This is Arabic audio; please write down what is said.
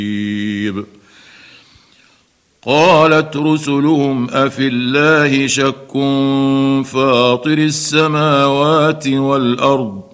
قالت رسلهم أفي الله شك فاطر السماوات والأرض